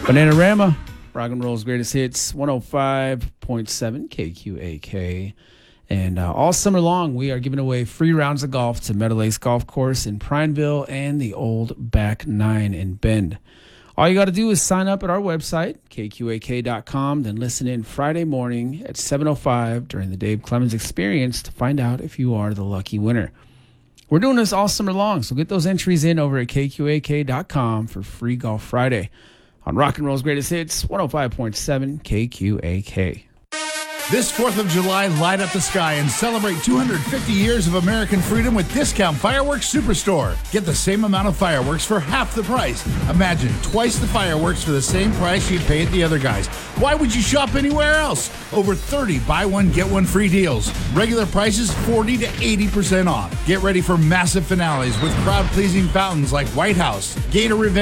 Bananarama, rock and roll's greatest hits, 105.7 KQAK. And all summer long, we are giving away free rounds of golf to Meadow Lakes Golf Course in Prineville and the Old Back Nine in Bend. All you got to do is sign up at our website, kqak.com, then listen in Friday morning at 7:05 during the Dave Clemens Experience to find out if you are the lucky winner. We're doing this all summer long, so get those entries in over at kqak.com for Free Golf Friday on Rock and Roll's Greatest Hits, 105.7 KQAK. This 4th of July, light up the sky and celebrate 250 years of American freedom with Discount Fireworks Superstore. Get the same amount of fireworks for half the price. Imagine twice the fireworks for the same price you'd pay at the other guys. Why would you shop anywhere else? Over 30 buy one, get one free deals. Regular prices 40 to 80% off. Get ready for massive finales with crowd-pleasing fountains like White House, Gator Revenge,